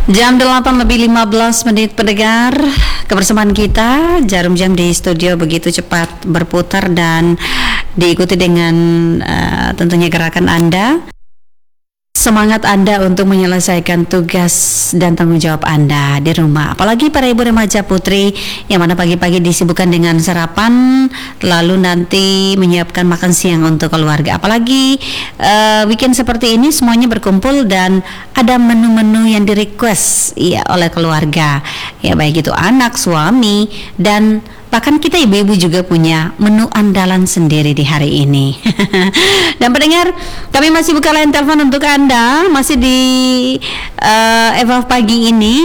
Jam 8 lebih 15 menit pendengar. Kebersamaan kita, jarum jam di studio begitu cepat berputar dan diikuti dengan tentunya gerakan Anda. Semangat Anda untuk menyelesaikan tugas dan tanggung jawab Anda di rumah. Apalagi para ibu remaja putri yang mana pagi-pagi disibukkan dengan sarapan, lalu nanti menyiapkan makan siang untuk keluarga. Apalagi weekend seperti ini semuanya berkumpul dan ada menu-menu yang di-request ya oleh keluarga. Ya baik itu anak, suami, dan bahkan kita ibu-ibu juga punya menu andalan sendiri di hari ini. Dan pendengar, kami masih buka line telepon untuk Anda, masih di Eva pagi ini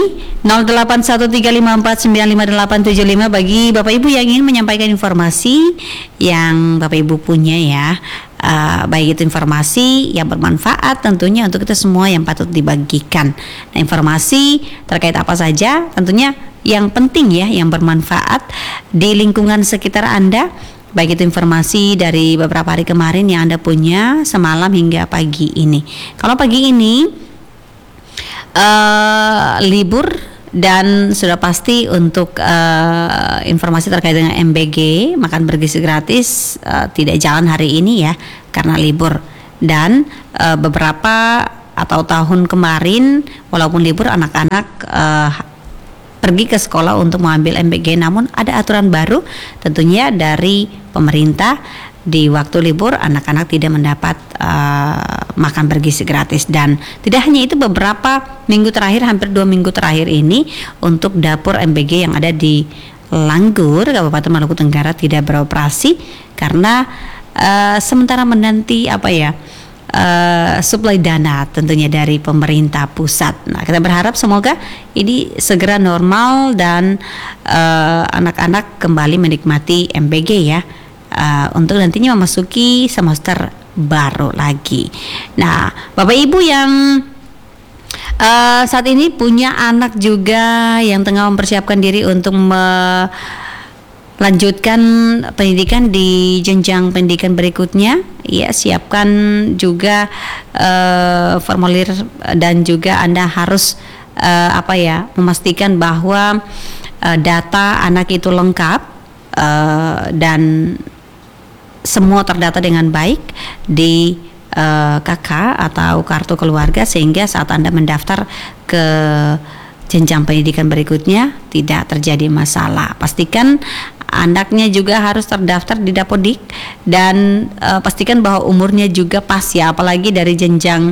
081354955875 bagi Bapak Ibu yang ingin menyampaikan informasi yang Bapak Ibu punya ya. Baik itu informasi yang bermanfaat tentunya untuk kita semua yang patut dibagikan. Nah, informasi terkait apa saja tentunya yang penting ya, yang bermanfaat di lingkungan sekitar Anda, baik itu informasi dari beberapa hari kemarin yang Anda punya semalam hingga pagi ini. Kalau pagi ini libur dan sudah pasti untuk informasi terkait dengan MBG makan bergizi gratis tidak jalan hari ini ya karena libur, dan beberapa atau tahun kemarin walaupun libur anak-anak pergi ke sekolah untuk mengambil MBG, namun ada aturan baru tentunya dari pemerintah. Di waktu libur anak-anak tidak mendapat makan bergizi gratis, dan tidak hanya itu, beberapa minggu terakhir, hampir 2 minggu terakhir ini untuk dapur MBG yang ada di Langgur, Kabupaten Maluku Tenggara tidak beroperasi karena sementara menanti suplai dana tentunya dari pemerintah pusat. Nah, kita berharap semoga ini segera normal dan anak-anak kembali menikmati MBG ya, untuk nantinya memasuki semester baru lagi. Nah, Bapak Ibu yang saat ini punya anak juga yang tengah mempersiapkan diri untuk lanjutkan pendidikan di jenjang pendidikan berikutnya, ya siapkan juga formulir dan juga Anda harus memastikan bahwa data anak itu lengkap dan semua terdata dengan baik di KK atau kartu keluarga, sehingga saat Anda mendaftar ke jenjang pendidikan berikutnya tidak terjadi masalah. Pastikan anaknya juga harus terdaftar di Dapodik dan pastikan bahwa umurnya juga pas ya, apalagi dari jenjang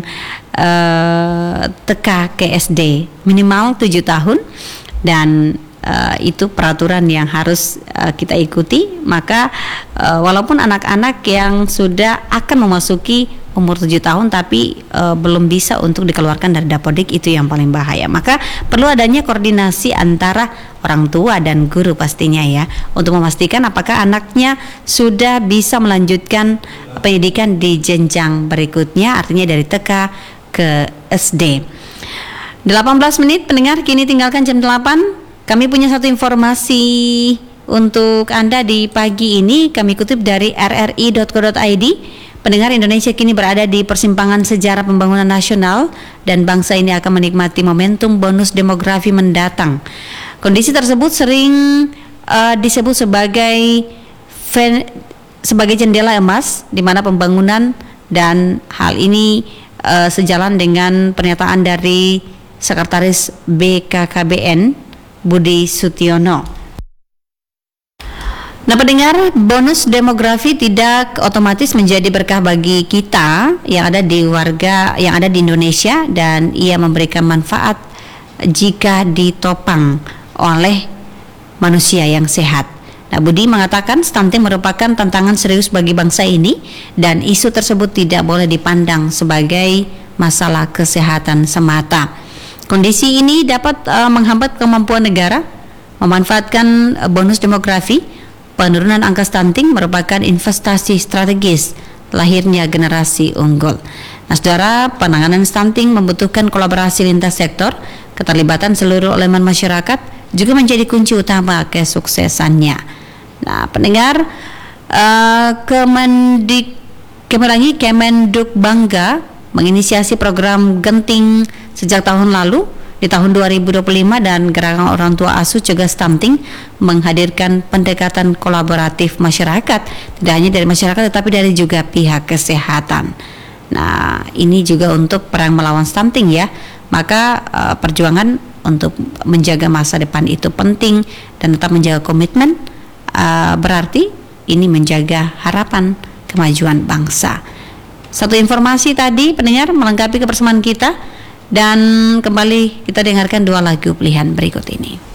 TK ke SD minimal 7 tahun, dan itu peraturan yang harus kita ikuti. Maka walaupun anak-anak yang sudah akan memasuki umur 7 tahun tapi belum bisa untuk dikeluarkan dari Dapodik, itu yang paling bahaya. Maka perlu adanya koordinasi antara orang tua dan guru pastinya ya, untuk memastikan apakah anaknya sudah bisa melanjutkan pendidikan di jenjang berikutnya, artinya dari TK ke SD. 18 menit pendengar, kini tinggalkan jam 8. Kami punya satu informasi untuk Anda di pagi ini, kami kutip dari rri.co.id. Pendengar, Indonesia kini berada di persimpangan sejarah pembangunan nasional dan bangsa ini akan menikmati momentum bonus demografi mendatang. Kondisi tersebut sering disebut sebagai jendela emas di mana pembangunan, dan hal ini sejalan dengan pernyataan dari Sekretaris BKKBN Budi Sutiono. Nah pendengar, bonus demografi tidak otomatis menjadi berkah bagi kita yang ada di Indonesia, dan ia memberikan manfaat jika ditopang oleh manusia yang sehat. Nah, Budi mengatakan stunting merupakan tantangan serius bagi bangsa ini, dan isu tersebut tidak boleh dipandang sebagai masalah kesehatan semata. Kondisi ini dapat menghambat kemampuan negara memanfaatkan bonus demografi. Penurunan angka stunting merupakan investasi strategis lahirnya generasi unggul. Nah, saudara, penanganan stunting membutuhkan kolaborasi lintas sektor, keterlibatan seluruh elemen masyarakat juga menjadi kunci utama kesuksesannya. Nah, pendengar, Kemenduk bangga menginisiasi program Genting sejak tahun lalu di tahun 2025, dan Gerakan Orang Tua Asuh Cegah Stunting menghadirkan pendekatan kolaboratif masyarakat, tidak hanya dari masyarakat tetapi dari juga pihak kesehatan. Nah, ini juga untuk perang melawan stunting ya. Maka perjuangan untuk menjaga masa depan itu penting dan tetap menjaga komitmen, berarti ini menjaga harapan kemajuan bangsa. Satu informasi tadi pendengar melengkapi kebersamaan kita, dan kembali kita dengarkan dua lagu pilihan berikut ini.